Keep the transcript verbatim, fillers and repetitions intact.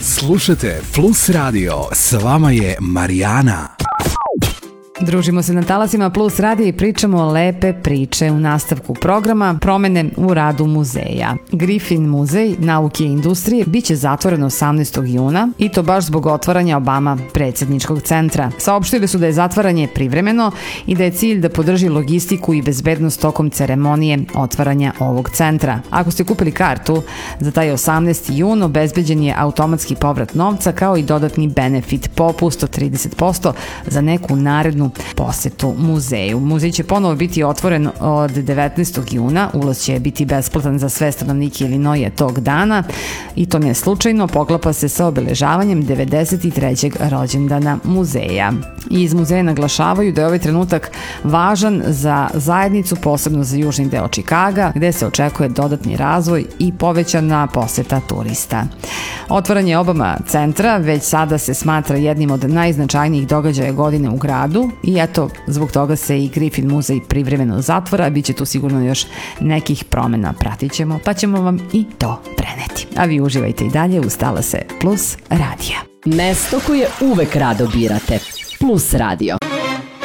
Slušajte Plus Radio, s vama je Marijana. Družimo se na talasima Plus radija i pričamo lepe priče u nastavku programa Promene u radu muzeja. Griffin muzej nauke i industrije biće zatvoren osamnaestog juna i to baš zbog otvaranja Obama predsjedničkog centra. Saopštili su da je zatvaranje privremeno i da je cilj da podrži logistiku i bezbednost tokom ceremonije otvaranja ovog centra. Ako ste kupili kartu za taj osamnaesti jun, obezbeđen je automatski povrat novca kao i dodatni benefit, popust od trideset posto za neku narednu posetu muzeju. Muzej će ponovo biti otvoren od devetnaestog juna. Ulaz će biti besplatan za sve stanovnike Ilinoja tog dana i to ne slučajno, poklapa se sa obeležavanjem devedeset trećeg rođendana muzeja. I iz muzeja naglašavaju da je ovaj trenutak važan za zajednicu, posebno za južni deo Čikaga, gde se očekuje dodatni razvoj i povećana poseta turista. Otvaranje Obama centra već sada se smatra jednim od najznačajnijih događaja godine u gradu i eto, zbog toga se i Griffin muzej privremeno zatvora, bit će tu sigurno još nekih promena, pratit ćemo, pa ćemo vam i to preneti. A vi uživajte i dalje uz Talase Plus radija. Mesto koje uvek rado birate. Plus radio.